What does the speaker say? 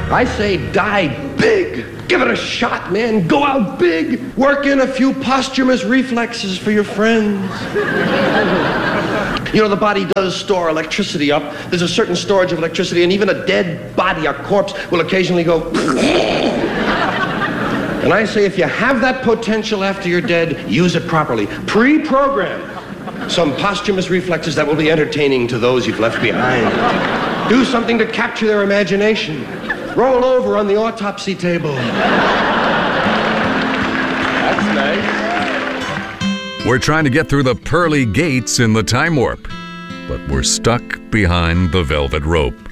I say die big. Give it a shot, man. Go out big. Work in a few posthumous reflexes for your friends. You know, the body does store electricity up. There's a certain storage of electricity, and even a dead body, a corpse, will occasionally go... And I say, if you have that potential after you're dead, use it properly. Pre-program some posthumous reflexes that will be entertaining to those you've left behind. Do something to capture their imagination. Roll over on the autopsy table. That's nice. We're trying to get through the pearly gates in the time warp, but we're stuck behind the velvet rope.